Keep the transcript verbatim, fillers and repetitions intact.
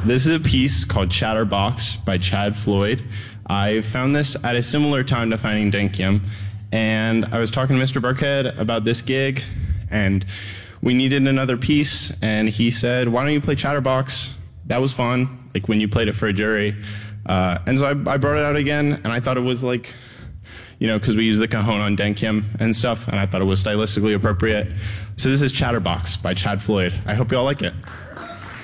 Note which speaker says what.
Speaker 1: This is a piece called Chatterbox by Chad Floyd. I found this at a similar time to finding Denkyem, and I was talking to Mister Burkhead about this gig, and we needed another piece, and he said, why don't you play Chatterbox? That was fun, like when you played it for a jury. Uh, and so I, I brought it out again, and I thought it was like, you know, because we use the cajon on Denkyem and stuff, and I thought it was stylistically appropriate. So this is Chatterbox by Chad Floyd. I hope you all like it.